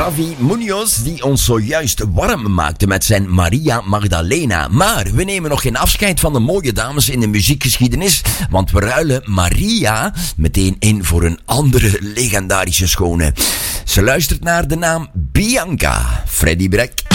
Xavi Munoz, die ons zojuist warm maakte met zijn Maria Magdalena. Maar we nemen nog geen afscheid van de mooie dames in de muziekgeschiedenis, want we ruilen Maria meteen in voor een andere legendarische schone. Ze luistert naar de naam Bianca. Freddy Brek.